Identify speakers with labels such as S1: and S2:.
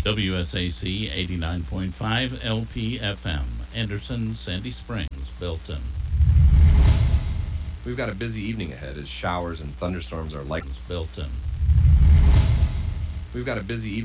S1: WSAC 89.5 LPFM, Anderson, Sandy Springs, Belton.
S2: We've got a busy evening ahead as showers and thunderstorms are likely.
S1: Belton.
S2: We've got a busy evening.